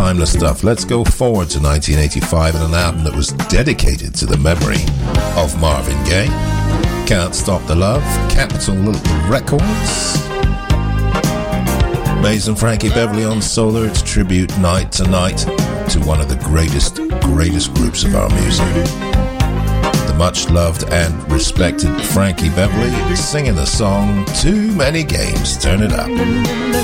timeless stuff. Let's go forward to 1985 and an album that was dedicated to the memory of Marvin Gaye. Can't Stop the Love, Capitol Records. Maze and Frankie Beverly on Solar. It's tribute night to night to one of the greatest groups of our music. The much loved and respected Frankie Beverly singing the song Too Many Games, Turn It Up.